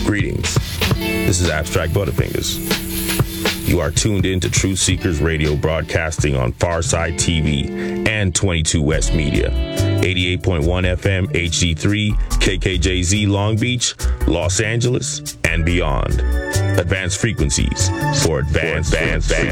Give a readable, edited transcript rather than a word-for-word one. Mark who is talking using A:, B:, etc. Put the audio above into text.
A: Greetings. This is Abstract Butterfingers. You are tuned in to Truth Seekers Radio, broadcasting on Farside TV and 22 West Media, 88.1 FM HD3, KKJZ Long Beach, Los Angeles, and beyond. Advanced frequencies for advanced.